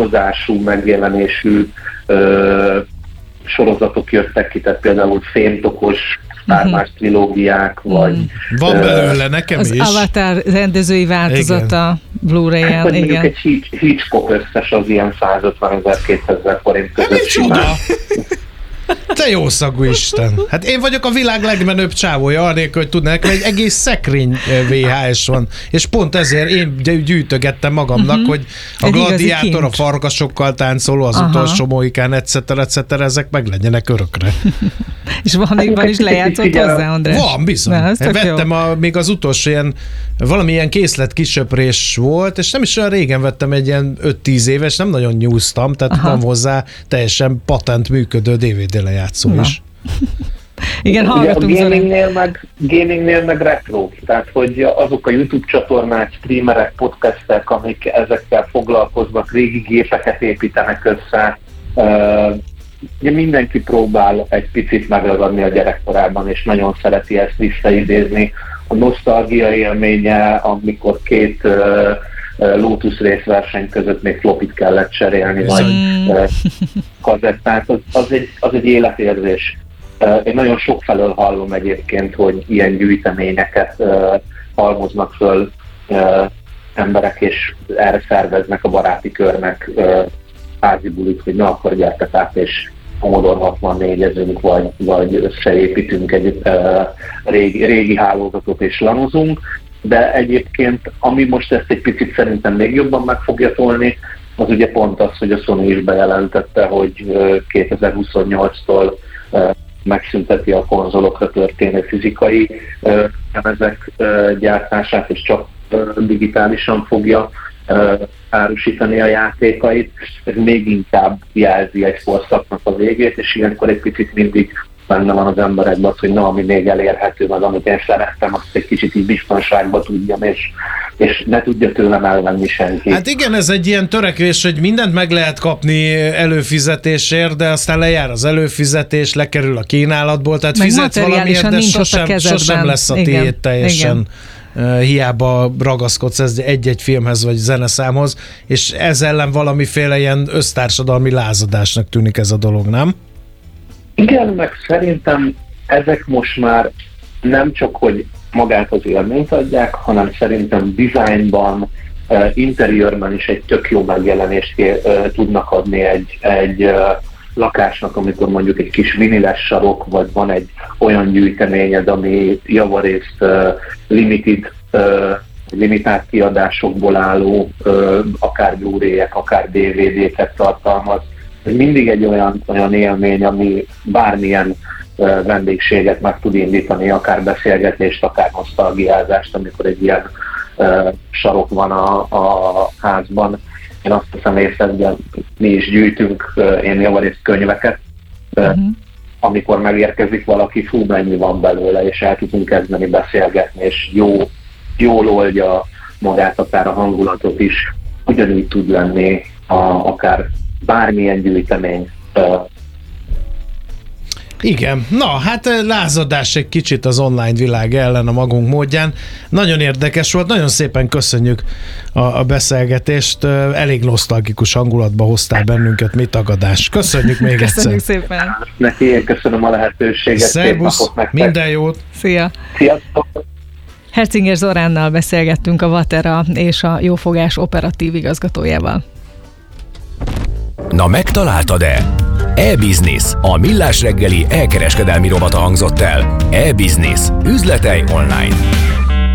fokozású, megjelenésű sorozatok jöttek ki, tehát például fémtokos Star Wars trilógiák, vagy... Van belőle, nekem az is. Az Avatar rendezői változata Blu-ray-en. Hát, vagy mondjuk egy Hitchcock összes az ilyen 150.000-200.000 forint között simán. Te jó szagú Isten. Hát én vagyok a világ legmenőbb csávója, anélkül, hogy tudnák, mert egy egész szekrény VHS van. És pont ezért én gyűjtögettem magamnak, hogy a Gladiátor, a farkasokkal táncoló, az utolsó Mohikán, etc., ezek meg legyenek örökre. És van is lejátszott hozzá, András? Van, bizony. Vettem még az utolsó ilyen, valamilyen készlet kisöprés volt, és nem is olyan régen vettem egy ilyen 5-10 éves, nem nagyon nyúztam, tehát van hozzá teljesen patent működő DVD lejátszó is. Igen, hallgatunk. A gamingnél meg retro, tehát hogy azok a YouTube csatornák, streamerek, podcastek, amik ezekkel foglalkoznak, régi gépeket építenek össze, mindenki próbál egy picit megragadni a gyerekkorában, és nagyon szereti ezt visszaidézni. A nosztalgia élménye, amikor két Lotus részverseny között még flopit kellett cserélni, vagy kazettát, az egy életérzés. Én nagyon sokfelől hallom egyébként, hogy ilyen gyűjteményeket halmoznak föl emberek, és erre szerveznek a baráti körnek házi bulit, hogy na akkor gyertek át, és Commodore 64-ezünk, vagy összeépítünk egy régi hálózatot és lanozunk. De egyébként, ami most ezt egy picit szerintem még jobban meg fogja tolni, az ugye pont az, hogy a Sony is bejelentette, hogy 2028-tól megszünteti a konzolokra történő fizikai lemezek gyártását, és csak digitálisan fogja árusítani a játékait. Ez még inkább jelzi egy korszaknak a végét, és ilyenkor egy picit mindig benne van az emberekben az, hogy na, ami még elérhető, meg amit én szerettem, azt egy kicsit így biztonságba tudjam, és ne tudja tőlem elvenni senki. Hát igen, ez egy ilyen törekvés, hogy mindent meg lehet kapni előfizetésért, de aztán lejár az előfizetés, lekerül a kínálatból, tehát meg fizetsz valamiért, de sosem lesz a tiéd teljesen. Igen. Hiába ragaszkodsz egy-egy filmhez vagy zeneszámhoz, és ez ellen valamiféle ilyen össztársadalmi lázadásnak tűnik ez a dolog, nem? Igen, meg szerintem ezek most már nem csak, hogy magát az élményt adják, hanem szerintem dizájnban, interiőrben is egy tök jó megjelenést tudnak adni egy lakásnak, amikor mondjuk egy kis viniles sarok, vagy van egy olyan gyűjteményed, ami javarészt limitált kiadásokból álló, akár Blu-ray-ek, akár DVD-ket tartalmaz. Ez mindig egy olyan élmény, ami bármilyen vendégséget meg tud indítani, akár beszélgetést, akár nosztalgiázást, amikor egy ilyen sarok van a házban. Én azt hiszem észre, hogy mi is gyűjtünk, én javarészt könyveket, amikor megérkezik valaki, fú, mennyi van belőle, és el tudunk kezdeni beszélgetni, és jól oldja magát, akár a hangulatot is, ugyanúgy tud lenni akár bármilyen gyűjtemény. Igen, na hát lázadás egy kicsit az online világ ellen a magunk módján. Nagyon érdekes volt, nagyon szépen köszönjük a beszélgetést, elég nosztalgikus hangulatba hoztál bennünket, mi tagadás. Köszönjük még egyszer. Köszönjük szépen. Neki én köszönöm a lehetőséget. Szervusz, minden jót. Szia. Sziasztok. Herzinger Zoránnal beszélgettünk, a Vatera és a Jófogás operatív igazgatójával. Na megtaláltad-e? E-Business, a millás reggeli elkereskedelmi rovata hangzott el. E-Business. Üzletei online.